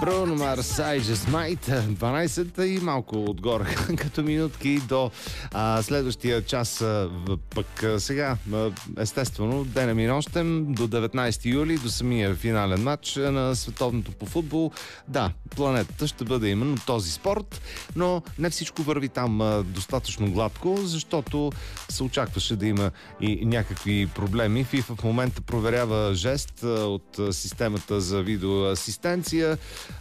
Бруно Марс, I Just Might, 12 и малко отгоре като минутки до следващия час. Пък сега, естествено, денем и нощем до 19 юли, до самия финален матч на световното по футбол. Да, планетата ще бъде именно този спорт, но не всичко върви там достатъчно гладко, защото се очакваше да има и някакви проблеми. FIFA в момента проверява жест от системата за видеоасистенция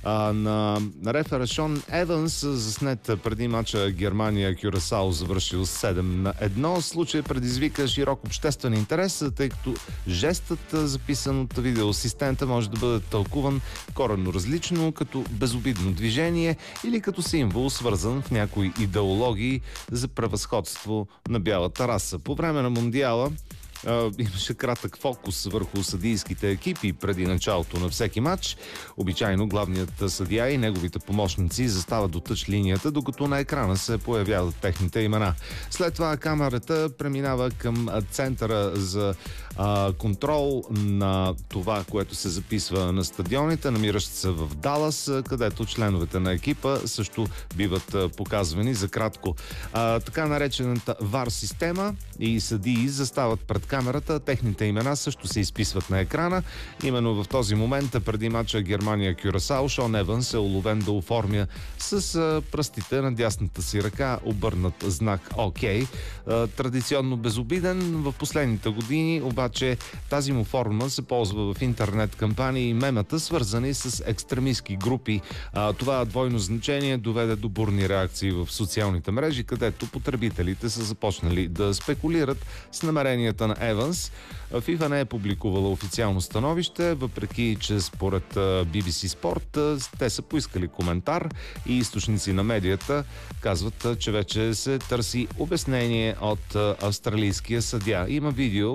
на рефера Шон Еванс, заснет преди мача Германия-Кюрасао, завършил 7-1. Случай предизвика широк обществен интерес, тъй като жестът, записан от видеоасистента, може да бъде тълкуван коренно различно, като безобидно движение или като символ, свързан в някои идеологии за превъзходство на бялата раса. По време на Мондиала имаше кратък фокус върху съдийските екипи преди началото на всеки матч. Обичайно главният съдия и неговите помощници застават до тъч линията, докато на екрана се появяват техните имена. След това камерата преминава към центъра за контрол на това, което се записва на стадионите, намиращ се в Далас, където членовете на екипа също биват показвани за кратко. Така наречената VAR система и съдии застават пред камерата, техните имена също се изписват на екрана. Именно в този момент, преди мача Германия-Кюрасао, Шон Еванс е уловен да оформя с пръстите на дясната си ръка обърнат знак ОК. Традиционно безобиден. В последните години обаче тази му форма се ползва в интернет кампании и мемата, свързани с екстремистки групи. Това двойно значение доведе до бурни реакции в социалните мрежи, където потребителите са започнали да спекулират с намеренията на Еванс. FIFA не е публикувала официално становище, въпреки че според BBC Спорт те са поискали коментар и източници на медията казват, че вече се търси обяснение от австралийския съдия. Има видео,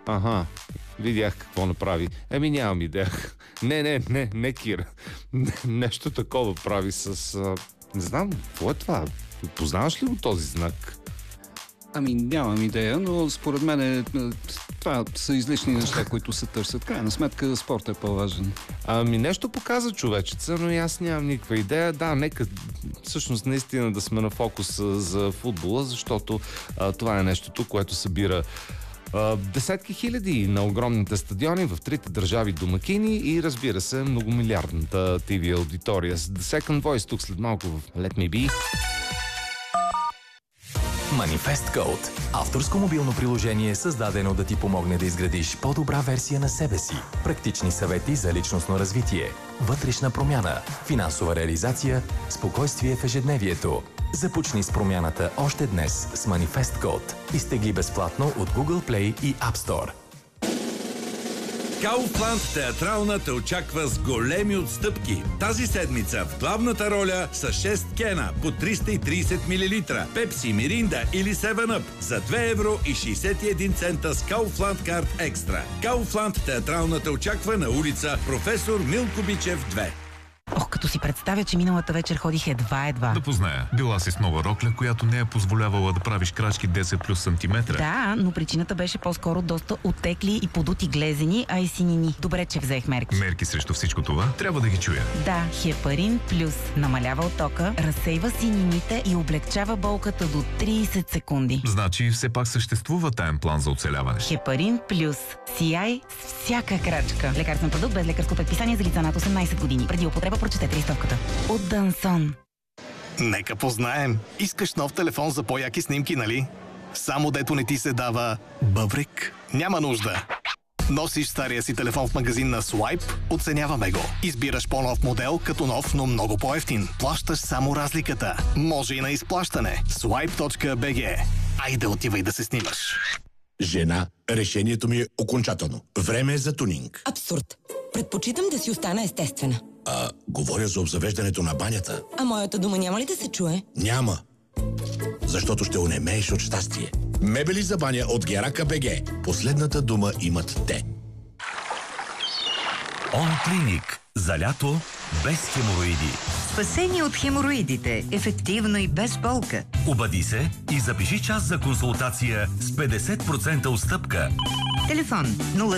видях какво направи. Нямам идея. Не, Кира. Нещо такова прави с... Не знам, какво е това? Познаваш ли го този знак? Нямам идея, но според мен това са излишни неща, които се търсят. Крайна сметка спортът е по-важен. Нещо показа човечеца, но и аз нямам никаква идея. Да, нека всъщност наистина да сме на фокус за футбола, защото това е нещото, което събира десетки хиляди на огромните стадиони в трите държави домакини и, разбира се, многомилиардната ТВ аудитория. The Second Voice тук след малко в Let Me Be. Manifest Code – авторско мобилно приложение, създадено да ти помогне да изградиш по-добра версия на себе си. Практични съвети за личностно развитие, вътрешна промяна, финансова реализация, спокойствие в ежедневието. Започни с промяната още днес с Manifest Code. Изтегли безплатно от Google Play и App Store. Kaufland театрална те очаква с големи отстъпки. Тази седмица в главната роля са 6 кена по 330 мл, Пепси, Миринда или 7-Up за 2,61 евро с Kaufland Card Extra. Kaufland театрална те очаква на улица Професор Милко Бичев 2. Като си представя, че миналата вечер ходих едва. Да позная. Била си с нова рокля, която не е позволявала да правиш крачки 10 плюс сантиметра. Да, но причината беше по-скоро доста оттекли и подути глезени, а и синини. Добре, че взех мерки. Мерки срещу всичко това? Трябва да ги чуя. Да, Хепарин Плюс намалява оттока, разсейва синините и облегчава болката до 30 секунди. Значи все пак съществува таен план за оцеляване. Хепарин Плюс. Сияй с всяка крачка. Лекарствен продукт без лекарско предписание за лица над 18 години. Преди употреба прочетете листовката. От Дансон. Нека познаем. Искаш нов телефон за по-яки снимки, нали? Само дето не ти се дава бъбрик? Няма нужда. Носиш стария си телефон в магазин на Swipe? Оценяваме го. Избираш по-нов модел, като нов, но много по-евтин. Плащаш само разликата. Може и на изплащане. Swipe.bg. Айде отивай да се снимаш. Жена, решението ми е окончателно. Време е за тунинг. Абсурд. Предпочитам да си остана естествена. Говоря за обзавеждането на банята. А моята дума няма ли да се чуе? Няма. Защото ще онемееш от щастие. Мебели за баня от Герака БГ. Последната дума имат те. Он Клиник. За лято без хемороиди. Спасение от хемороидите. Ефективно и без болка. Обади се и запиши час за консултация с 50% отстъпка. Телефон 0